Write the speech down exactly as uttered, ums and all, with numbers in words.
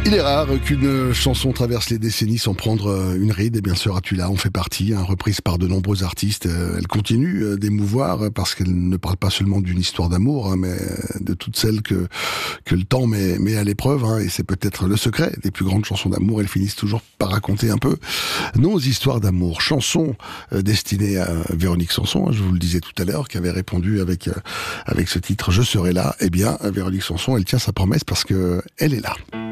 Il est rare qu'une chanson traverse les décennies sans prendre une ride, et bien sûr Atula en fait partie, hein, reprise par de nombreux artistes. Elle continue d'émouvoir parce qu'elle ne parle pas seulement d'une histoire d'amour, hein, mais de toutes celles que que le temps met, met à l'épreuve, hein, et c'est peut-être le secret des plus grandes chansons d'amour. Elles finissent toujours par raconter un peu nos histoires d'amour. Chansons destinées à Véronique Sanson, hein, je vous le disais tout à l'heure, qui avait répondu avec avec ce titre « Je serai là ». Eh bien, Véronique Sanson, elle tient sa promesse parce que elle est là.